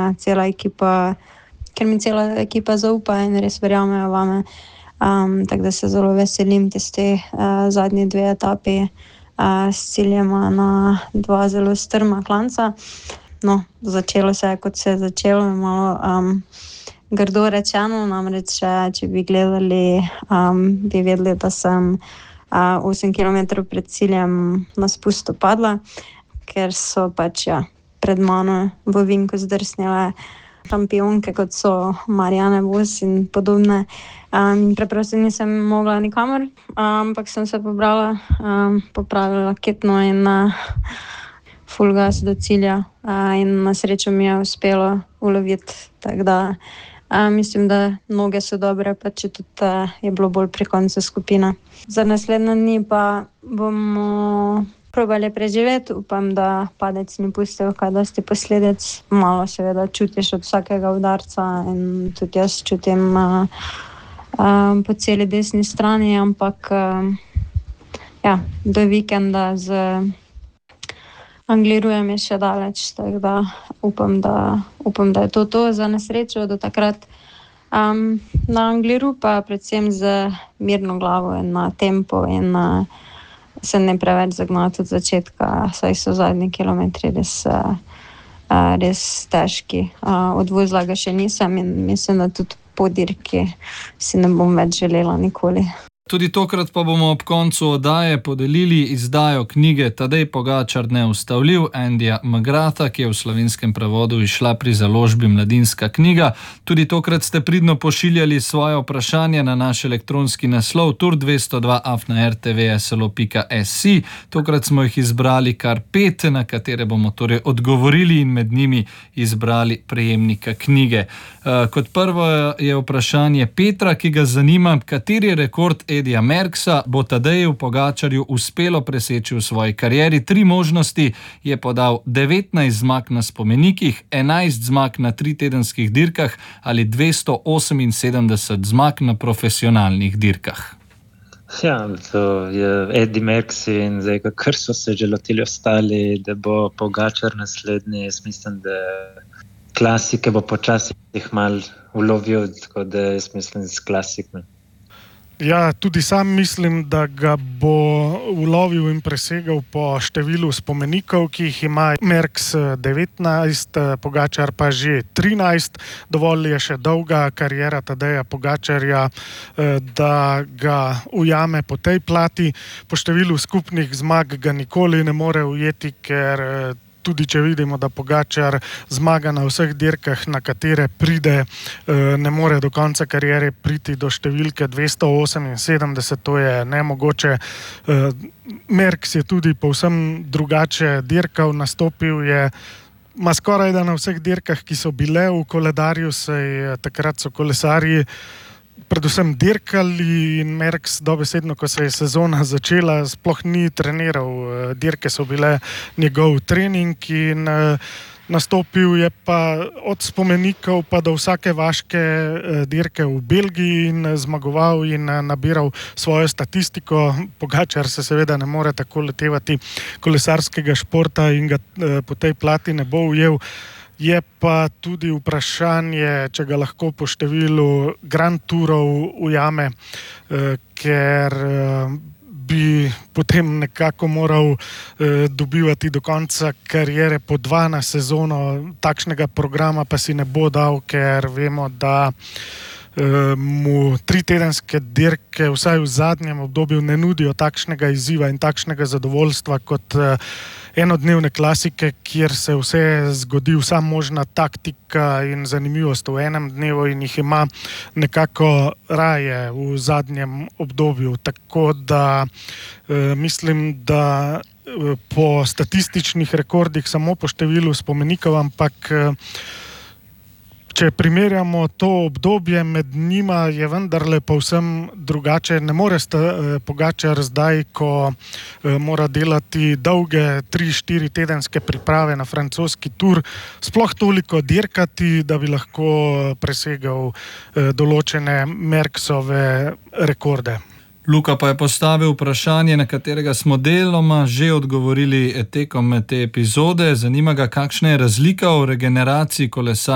cela ekipa, ker mi cela ekipa zaupa in res verjamejo vame. Tako da se zelo veselim tiste zadnji 2 etapi s ciljema na 2 zelo strma klanca. No, začelo se je, kot se je začelo, malo grdo rečeno, namreč če bi gledali, bi vedeli, da sem 8 kilometrov pred ciljem na spustu padla, ker so pač pred mano v ovinku zdrsnile šampionke, kot so Marianne Vos in podobne. Preprosto nisem mogla nikamor, ampak sem se pobrala, popravila ketno in full gas do cilja. In na srečo mi je uspelo uloviti, tako da mislim, da noge so dobre, pa če tudi je bilo bolj pri koncu skupina. Za naslednje dni pa bomo probali preživeti. Upam, da padec ni pustil kaj dosti posledic. Malo seveda čutiš od vsakega udarca in tudi jaz čutim po celi desni strani, ampak do vikenda z Anglirujem je še daleč, tako da upam, da je to za nesrečo do takrat. Na Angliru pa predvsem z mirno glavo in na tempo in se ne preveč zagnati od začetka, saj so zadnji kilometri res težki. Odvozila ga še nisem in mislim, da tudi po dirki si ne bom več želela nikoli. Tudi tokrat pa bomo ob koncu oddaje podelili izdajo knjige Tadej Pogačar neustavljiv Andyja McGratha, ki je v slovenskem prevodu izšla pri založbi Mladinska knjiga. Tudi tokrat ste pridno pošiljali svoje vprašanje na naš elektronski naslov tur202@rtvslo.si. Tokrat smo jih izbrali kar 5, na katere bomo torej odgovorili in med njimi izbrali prejemnika knjige. Kot prvo je vprašanje Petra, ki ga zanima, kateri rekord Edija Merckxa bo Tadeju Pogačarju uspelo preseči v svoji karieri. 3 možnosti je podal: 19 zmag na spomenikih, 11 zmag na 3-tedenskih dirkah ali 278 zmag na profesionalnih dirkah. Ja, to je Eddie Merckx in zdaj, kar so se že lotili ostali, da bo Pogačar naslednji. Jaz mislim, da klasike bo počasi jih malo ulovil, tako da jaz mislim s klasikami. Ja, tudi sam mislim, da ga bo ulovil in presegal po številu spomenikov, ki jih ima Merckx 19, Pogačar pa že 13. Dovolj je še dolga kariera Tadeja Pogačarja, da ga ujame po tej plati. Po številu skupnih zmag ga nikoli ne more ujeti, ker tudi če vidimo, da Pogačar zmaga na vseh dirkah, na katere pride, ne more do konca kariere priti do številke 278, to je nemogoče. Merckx je tudi povsem drugače dirkal, nastopil je skoraj da na vseh dirkah, ki so bile v koledarju, saj takrat so kolesarji predvsem dirkali in Merckx dobesedno, ko se je sezona začela, sploh ni treniral. Dirke so bile njegov trening in nastopil je pa od spomenikov pa do vsake vaške dirke v Belgiji in zmagoval in nabiral svojo statistiko. Pogačar se seveda ne more tako lotevati kolesarskega športa in ga po tej plati ne bo ujel. Je pa tudi vprašanje, če ga lahko po številu Grand Tourov ujame, ker bi potem nekako moral dobivati do konca kariere po 2 na sezono. Takšnega programa pa si ne bo dal, ker vemo, da mu 3-tedenske dirke vsaj v zadnjem obdobju ne nudijo takšnega izziva in takšnega zadovoljstva kot enodnevne klasike, kjer se vse zgodi, vsa možna taktika in zanimivost v enem dnevu in jih ima nekako raje v zadnjem obdobju. Tako da mislim, da po statističnih rekordih samo po številu spomenikov, ampak če primerjamo to obdobje med njima, je vendarle povsem drugače. Ne more Pogačar zdaj, ko mora delati dolge 3-4 tedenske priprave na francoski tur, sploh toliko dirkati, da bi lahko presegal določene Merckxove rekorde. Luka pa je postavil vprašanje, na katerega smo deloma že odgovorili tekom te epizode. Zanima ga, kakšna je razlika v regeneraciji kolesarjev